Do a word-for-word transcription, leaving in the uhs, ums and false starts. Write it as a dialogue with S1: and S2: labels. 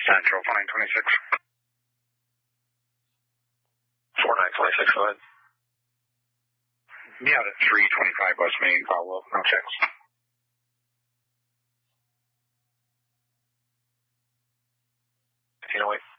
S1: Central, four nine two six.
S2: four nine two six, go ahead.
S1: Yeah, the three twenty-five West Main, follow up, no checks.
S2: fifteen oh eight.